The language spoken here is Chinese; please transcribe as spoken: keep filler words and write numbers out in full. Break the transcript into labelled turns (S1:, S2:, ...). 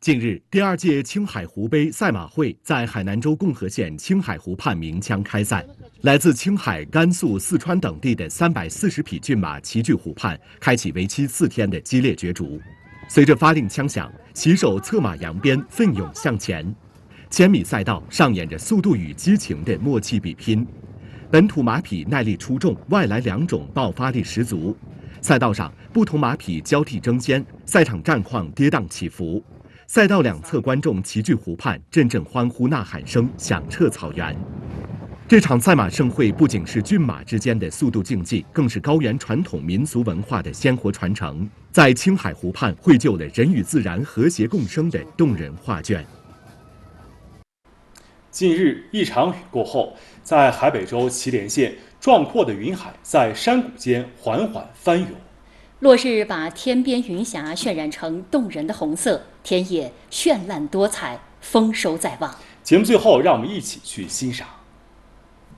S1: 近日，第二届青海湖杯赛马会在海南州共和县青海湖畔鸣枪开赛。来自青海、甘肃、四川等地的三百四十匹骏马齐聚湖畔，开启为期四天的激烈角逐。随着发令枪响，骑手策马扬鞭，奋勇向前。千米赛道上演着速度与激情的默契比拼。本土马匹耐力出众，外来两种爆发力十足。赛道上，不同马匹交替争先，赛场战况跌宕起伏。赛道两侧观众齐聚湖畔，阵阵欢呼呐喊声响彻草原。这场赛马盛会不仅是骏马之间的速度竞技，更是高原传统民俗文化的鲜活传承，在青海湖畔绘就了人与自然和谐共生的动人画卷。
S2: 近日，一场雨过后，在海北州祁连县，壮阔的云海在山谷间缓缓翻涌。
S3: 落日把天边云霞渲染成动人的红色，田野绚烂多彩，丰收在望。
S2: 节目最后，让我们一起去欣赏。